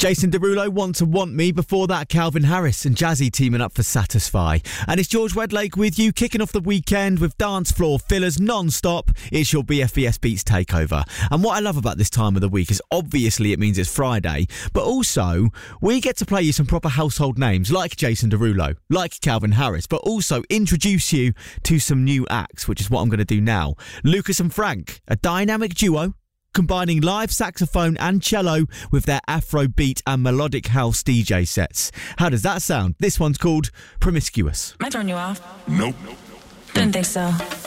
Jason Derulo, Want to Want Me. Before that, Calvin Harris and Jazzy teaming up for Satisfy. And it's George Wedlake with you, kicking off the weekend with dance floor fillers non-stop. It's your BFBS Beats takeover. And what I love about this time of the week is obviously it means it's Friday, but also we get to play you some proper household names like Jason Derulo, like Calvin Harris, but also introduce you to some new acts, which is what I'm going to do now. Lucas and Frank, a dynamic duo combining live saxophone and cello with their Afrobeat and melodic house DJ sets. How does that sound? This one's called Promiscuous. Am I turning you off? Nope. Didn't think so.